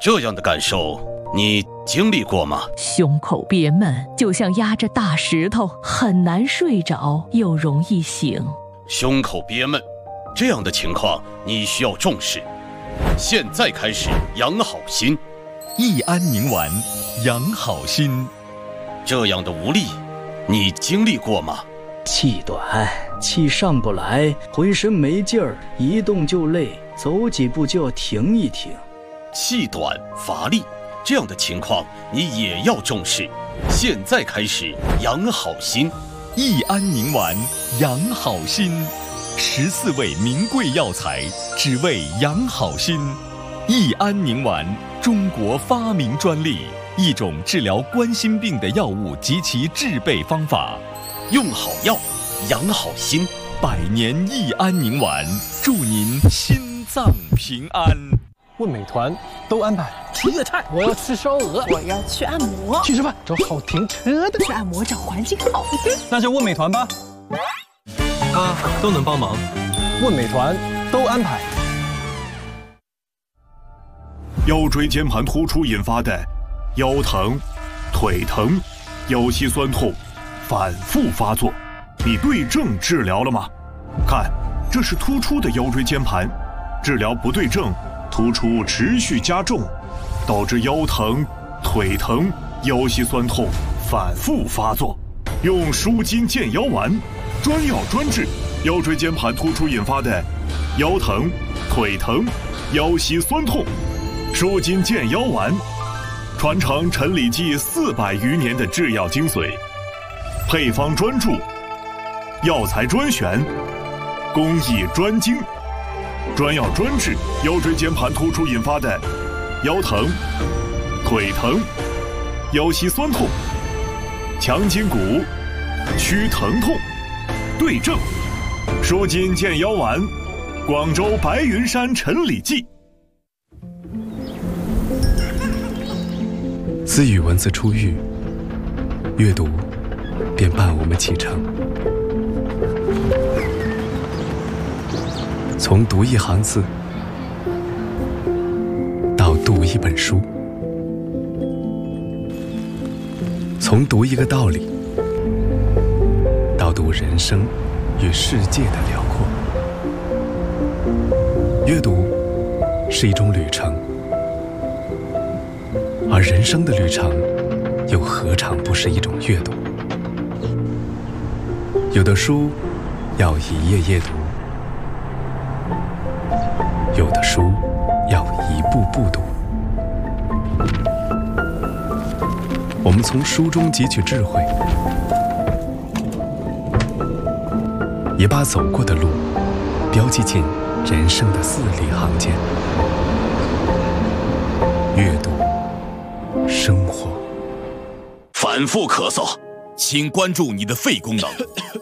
这样的感受你经历过吗？ 胸口憋闷，就像压着大石头，很难睡着，又容易醒。 胸口憋闷，这样的情况你需要重视。现在开始养好心。 益安宁丸，养好心。 这样的无力，你经历过吗？ 气短，气上不来，浑身没劲儿，一动就累，走几步就要停一停。 气短乏力，这样的情况你也要重视。现在开始养好心。 益安宁丸，养好心。14味名贵药材，只为养好心。益安宁丸，中国发明专利，一种治疗冠心病的药物及其制备方法。 用好药，养好心。 100年益安宁丸，祝您心脏平安。 问美团都安排吃粤菜， 我要吃烧鹅， 我要去按摩， 去吃饭找好停车的， 去按摩找环境好的， 那就问美团吧，他都能帮忙。问美团都安排。 腰椎间盘突出引发的腰疼、腿疼、腰膝酸痛反复发作，你对症治疗了吗？看，这是突出的腰椎间盘，治疗不对症，突出持续加重，导致腰疼、腿疼、腰膝酸痛反复发作。用舒筋健腰丸，专药专治腰椎间盘突出引发的腰疼、腿疼、腰膝酸痛。舒筋健腰丸，传承陈李济400余年的制药精髓，配方专注，药材专选，工艺专精，专药专治腰椎间盘突出引发的腰疼、腿疼、腰膝酸痛，强筋骨，祛疼痛，对症。舒筋健腰丸，广州白云山陈李济。 自与文字初遇，阅读便伴我们启程。从读一行字，到读一本书；从读一个道理，到读人生与世界的辽阔。阅读是一种旅程，而人生的旅程又何尝不是一种阅读？有的书要一页页读，有的书要一步步读。我们从书中汲取智慧，也把走过的路标记进人生的字里行间。阅读生活。 反复咳嗽，请关注你的肺功能。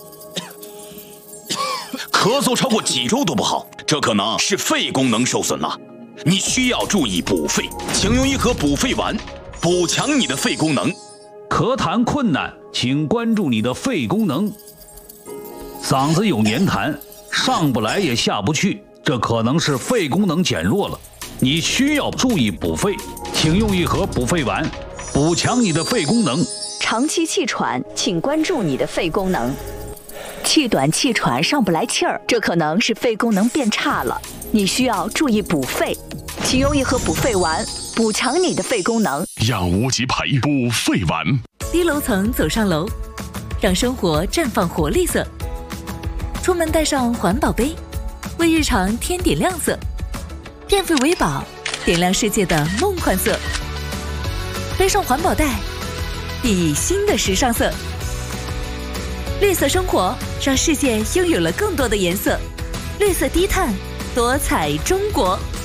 咳嗽超过几周都不好，这可能是肺功能受损了。你需要注意补肺，请用一盒补肺丸，补强你的肺功能。 咳痰困难，请关注你的肺功能。嗓子有黏痰，上不来也下不去，这可能是肺功能减弱了。你需要注意补肺，请用一盒补肺丸，补强你的肺功能。 长期气喘，请关注你的肺功能。气短气喘上不来气儿，这可能是肺功能变差了，你需要注意补肺，请用一盒补肺丸，补强你的肺功能。 养无极培补肺丸。 低楼层走上楼，让生活绽放活力色。出门带上环保杯，为日常添点亮色。电费为宝，点亮世界的梦幻色。背上环保袋，熠熠新的时尚色。绿色生活，让世界拥有了更多的颜色。绿色低碳，多彩中国。